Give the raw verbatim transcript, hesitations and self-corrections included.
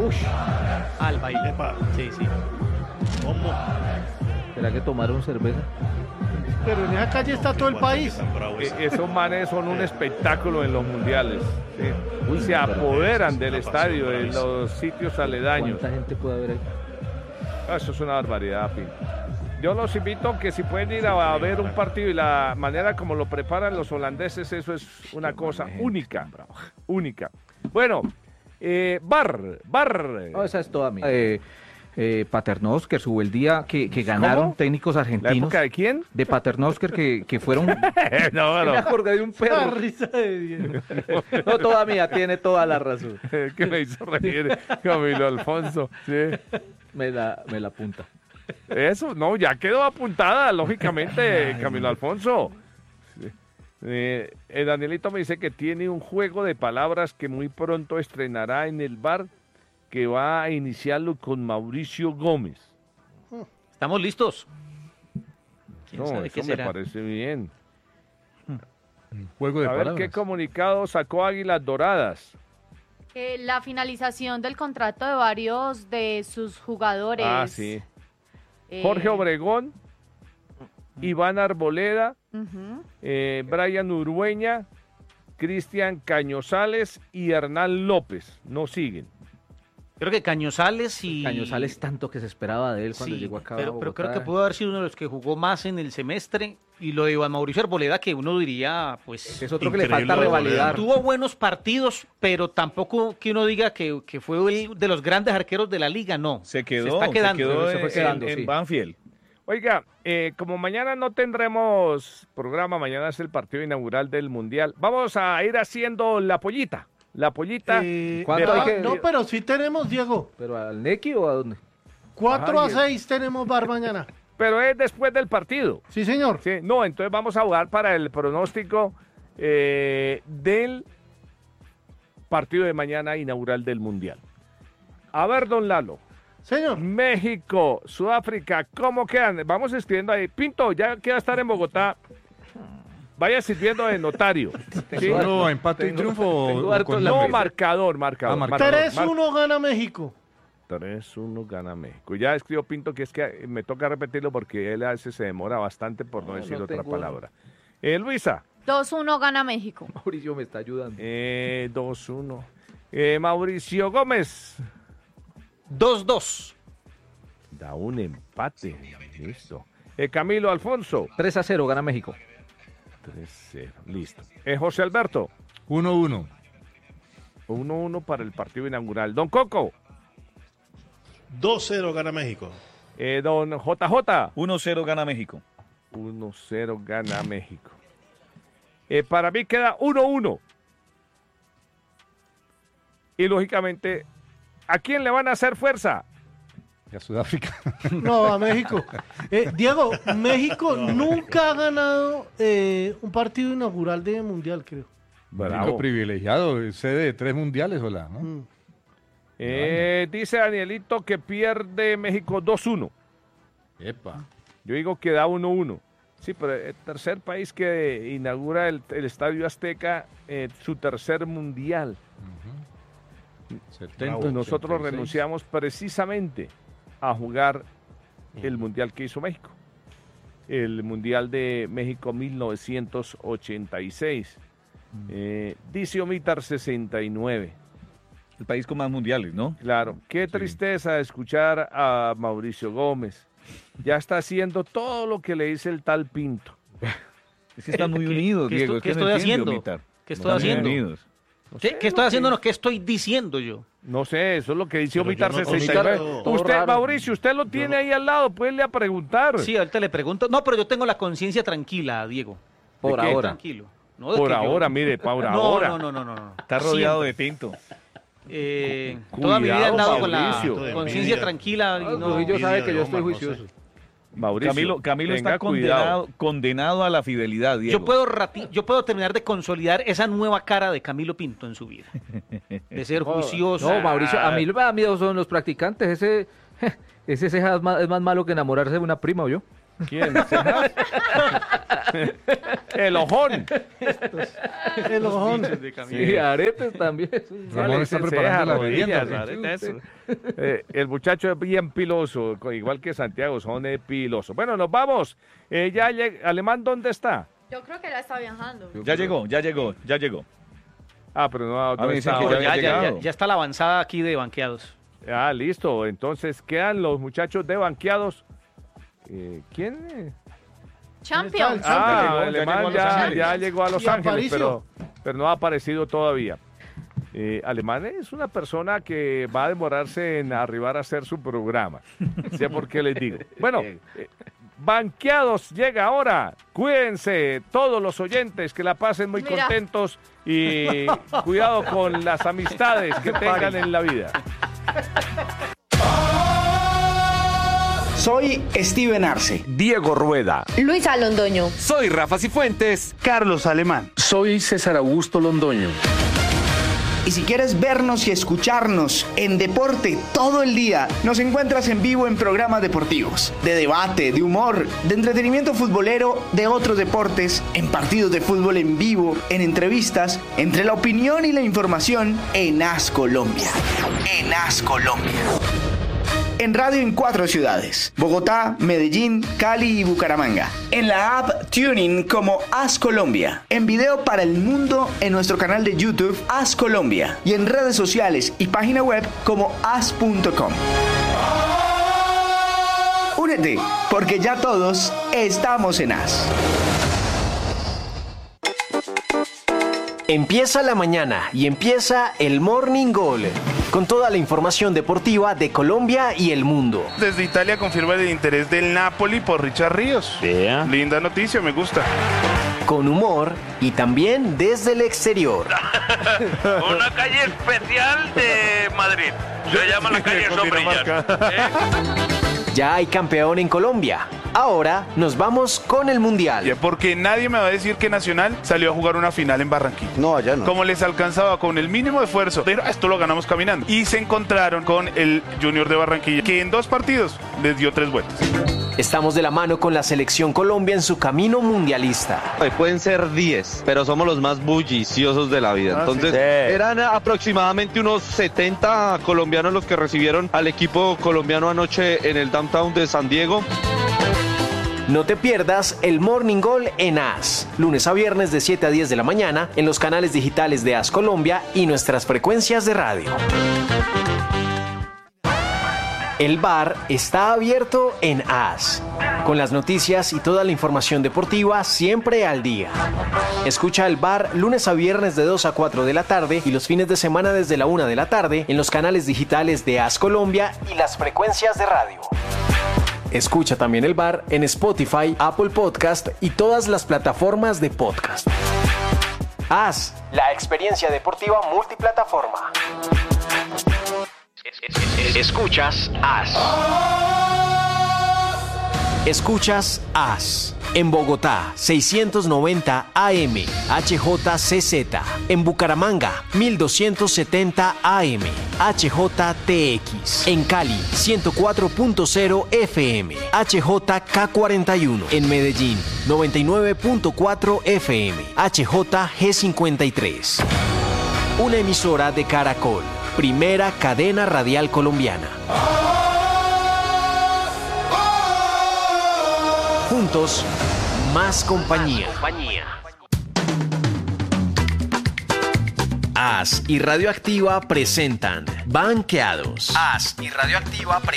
Ush. Al baile. Epa. Sí, sí. ¿Cómo? ¿Será que tomaron cerveza? Pero en esa calle está todo el país. Eh, esos manes son un espectáculo en los mundiales. ¿sí? Uy, se apoderan del estadio, de los sitios aledaños. ¿Cuánta gente puede haber ahí? Ah, eso es una barbaridad, Pin. Yo los invito que si pueden ir a, a ver un partido y la manera como lo preparan los holandeses, eso es una cosa única, única. Bueno, eh, Bar, Bar. No, esa es toda mía. Eh, eh, Paternoster, hubo el día que, que ganaron ¿Cómo? técnicos ¿La argentinos. época de quién? De Paternoster que, que fueron... no, no. Me acordé de un La perro. risa de Diego. No, toda mía, tiene toda la razón. que me hizo reír Camilo Alfonso. Sí. Me la, me la apunta. Eso, no, ya quedó apuntada, lógicamente, Camilo Alfonso. Sí. Eh, eh, Danielito me dice que tiene un juego de palabras que muy pronto estrenará en el bar, que va a iniciarlo con Mauricio Gómez. ¿Estamos listos? ¿Quién No, sabe eso qué me será? parece bien. Juego de A ver palabras. qué comunicado sacó Águilas Doradas. Eh, la finalización del contrato de varios de sus jugadores. Ah, sí. Eh, Jorge Obregón, Iván Arboleda, ujú. eh, Brian Urueña, Cristian Cañozales y Hernán López. No siguen. Creo que Cañozales y... Cañozales tanto que se esperaba de él cuando Sí, llegó acá a pero, pero Bogotá. creo que pudo haber sido uno de los que jugó más en el semestre. Y lo de Iván Mauricio Arboleda, que uno diría, pues... Es otro que le Increíble falta lo de revalidar. Tuvo buenos partidos, pero tampoco que uno diga que, que fue el de los grandes arqueros de la liga, no. Se quedó, se está quedando. se quedó se fue en, quedando, en sí. Banfield. Oiga, eh, como mañana no tendremos programa, mañana es el partido inaugural del Mundial, vamos a ir haciendo la pollita. La pollita. Eh, ¿Cuánto ah, hay que- No, pero sí tenemos, Diego. ¿Pero al Nequi o a dónde? cuatro a Ay, seis tenemos bar mañana. Pero es después del partido. Sí, señor. Sí, no, entonces vamos a jugar para el pronóstico eh, del partido de mañana inaugural del Mundial. A ver, don Lalo. Señor. México, Sudáfrica, ¿cómo quedan? Vamos escribiendo ahí. Pinto, ya que va a estar en Bogotá, vaya sirviendo de notario. ¿sí? ¿Solo empate y triunfo o- tengo o harto con en la No, hambre? marcador, marcador. Ah, marcador. marcador, tres uno gana México. tres uno gana México. Ya escribió Pinto que es que me toca repetirlo porque él a veces se demora bastante por no, No, decir no otra tengo- palabra. Eh, Luisa, dos uno gana México. Mauricio me está ayudando. eh, dos uno. Eh, Mauricio Gómez, dos dos. da un empate. Listo. Eh, Camilo Alfonso, tres a cero gana México. tres cero. Listo. Eh, José Alberto, uno uno. uno uno para el partido inaugural. Don Coco, dos cero gana México. eh, don J J, uno cero gana México. uno cero gana México. Eh, para mí queda uno uno. Y lógicamente, ¿a quién le van a hacer fuerza? Y a Sudáfrica. No, a México. Eh, Diego, México nunca ha ganado eh, un partido inaugural de Mundial, creo. Único privilegiado, sede de tres mundiales, hola, ¿no? Mm. Eh, dice Danielito que pierde México dos uno. Epa. Yo digo que da uno uno. Sí, pero el tercer país que inaugura el, el Estadio Azteca, eh, su tercer mundial. setenta, Entonces nosotros ochenta y seis. renunciamos precisamente a jugar el mundial que hizo México. El mundial de México mil novecientos ochenta y seis. Eh, dice Omitar sesenta y nueve. El país con más mundiales, ¿no? Claro, qué tristeza escuchar a Mauricio Gómez. Ya está haciendo todo lo que le dice el tal Pinto. Es que están muy ¿Qué- unidos, qué Diego. estoy- es qué que no estoy entiende, haciendo? Omitar. ¿Qué estoy Están muy haciendo? unidos. No ¿Qué, sé, qué estoy lo haciendo? que- No, ¿qué estoy diciendo yo? No sé, eso es lo que dice Pero yo Omitar no- sesenta y nueve. Omitar- todo Usted, raro. Mauricio, usted lo tiene ahí al lado, puede irle a preguntar. Sí, ahorita le pregunto. No, pero yo tengo la conciencia tranquila, Diego. Por qué? ahora. Tranquilo. No, de Por que yo- ahora, mire, por no, ahora. No, no, no, no, no. Está rodeado Siempre. de tinto. Eh, Cuidado, toda mi vida he andado con la Mauricio. conciencia Envidia. tranquila. Y Ah, no, Trujillo sabe que yo Omar, estoy no sé. juicioso. Mauricio, Camilo, Camilo tenga está cuidado. condenado, condenado a la fidelidad, Diego. yo, puedo rati- yo puedo terminar de consolidar esa nueva cara de Camilo Pinto en su vida. De ser juicioso. No, Mauricio, a mí, a mí son los practicantes. Ese, ese ceja es más, es más malo que enamorarse de una prima, ¿o yo? ¿Quién? ¿Cejas? El ojón. El ojón. De Camilo. Sí, aretes también. Ramón está Cejas, preparando la rodillas, merienda. aretes, eso. Eh, el muchacho es bien piloso, co- igual que Santiago, son eh, pilosos. Bueno, nos vamos. Eh, ya lleg- Alemán, ¿dónde está? Yo creo que ya está viajando. Ya llegó, ya llegó, ya llegó. Ah, pero no, no me dicen está que ahora. ya Ya, había ya, ya, llegado. ya está la avanzada aquí de banqueados. Ah, listo. Entonces quedan los muchachos de banqueados. Eh, ¿Quién? eh? Champions. Ah, llegó, ya Alemán llegó a Los ya, Ángeles. ya llegó a Los Y Ángeles, Aparicio. pero, pero no ha aparecido todavía. Eh, Alemán es una persona que va a demorarse en arribar a hacer su programa. Sé por qué les digo. Bueno, eh, banqueados llega ahora. Cuídense todos los oyentes, que la pasen muy Mira. contentos y cuidado con las amistades que tengan en la vida. Soy Steven Arce. Diego Rueda. Luisa Londoño. Soy Rafa Cifuentes. Carlos Alemán. Soy César Augusto Londoño. Y si quieres vernos y escucharnos en deporte todo el día, nos encuentras en vivo en programas deportivos, de debate, de humor, de entretenimiento futbolero, de otros deportes, en partidos de fútbol en vivo, en entrevistas, entre la opinión y la información en As Colombia. En As Colombia. En radio en cuatro ciudades: Bogotá, Medellín, Cali y Bucaramanga. En la app Tuning como As Colombia. En video para el mundo en nuestro canal de YouTube As Colombia. Y en redes sociales y página web como as punto com. Únete, porque ya todos estamos en As. Empieza la mañana y empieza el Morning Goal, con toda la información deportiva de Colombia y el mundo. Desde Italia confirma el interés del Napoli por Richard Ríos. Linda noticia, me gusta. Con humor y también desde el exterior. Una calle especial de Madrid. Se llama la calle Sombrillas. Ya hay campeón en Colombia. Ahora nos vamos con el Mundial. Porque nadie me va a decir que Nacional salió a jugar una final en Barranquilla. No, allá no. Como les alcanzaba con el mínimo esfuerzo, pero esto lo ganamos caminando. Y se encontraron con el Junior de Barranquilla, que en dos partidos les dio tres vueltas. Estamos de la mano con la selección Colombia en su camino mundialista. Pueden ser diez, pero somos los más bulliciosos de la vida. Ah, Entonces, sí. eran aproximadamente unos setenta colombianos los que recibieron al equipo colombiano anoche en el downtown de San Diego. No te pierdas el Morning Goal en As, lunes a viernes de siete a diez de la mañana en los canales digitales de As Colombia y nuestras frecuencias de radio. El bar está abierto en As, con las noticias y toda la información deportiva siempre al día. Escucha el bar lunes a viernes de dos a cuatro de la tarde y los fines de semana desde la una de la tarde en los canales digitales de As Colombia y las frecuencias de radio. Escucha también el bar en Spotify, Apple Podcast y todas las plataformas de podcast. As, la experiencia deportiva multiplataforma. Escuchas As. Escuchas As. En Bogotá, seiscientos noventa A M, H J C Z. En Bucaramanga, mil doscientos setenta A M, H J T X. En Cali, ciento cuatro punto cero F M, H J K cuarenta y uno. En Medellín, noventa y nueve punto cuatro F M, H J G cincuenta y tres. Una emisora de Caracol, primera cadena radial colombiana. Juntos, más compañía. As y Radioactiva presentan Banqueados. As y Radioactiva presentan